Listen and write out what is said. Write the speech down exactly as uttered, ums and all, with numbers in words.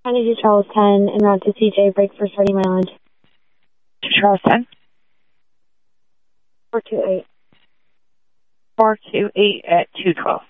ninety-two Charles ten, en route to C J, break for starting my lunch. Charles ten? four two eight. four two eight at two twelve.